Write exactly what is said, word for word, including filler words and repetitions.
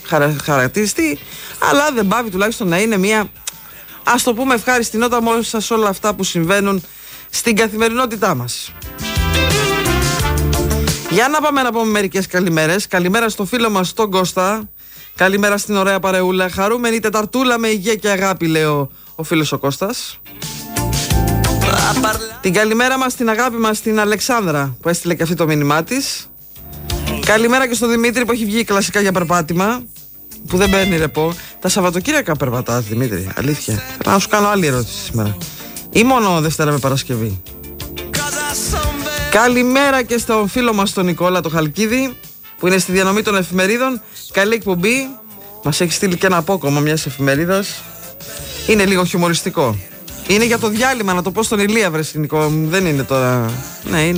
χαρα, χαρακτηριστεί, αλλά δεν πάβει τουλάχιστον να είναι μια, ας το πούμε, ευχάριστη νότα μέσα σε όλα αυτά που συμβαίνουν στην καθημερινότητά μας. Για να πάμε να πούμε μερικές καλημέρες. Καλημέρα στο φίλο μας τον Κώστα. Καλημέρα στην ωραία παρεούλα. Χαρούμενη Τεταρτούλα με υγεία και αγάπη, λέει ο, ο φίλος ο Κώστας. Την καλημέρα μας στην αγάπη μας στην Αλεξάνδρα που έστειλε και αυτή το μήνυμά της. Καλημέρα και στο Δημήτρη που έχει βγει κλασικά για περπάτημα, που δεν παίρνει ρεπό. Τα Σαββατοκύριακα περπατάς, Δημήτρη? Αλήθεια? Θα να σου κάνω άλλη ερώτηση σήμερα. Ή μόνο Δευτέρα με Παρασκευή? Καλημέρα και στον φίλο μας τον Νικόλα το Χαλκίδη που είναι στη διανομή των εφημερίδων. Καλή εκπομπή. Μας έχει στείλει και ένα απόκομμα μιας εφημερίδας. Είναι λίγο χιουμοριστικό. Είναι για το διάλειμμα, να το πω στον Ηλία, βρε Νικό. Δεν είναι τώρα. Ναι, είναι.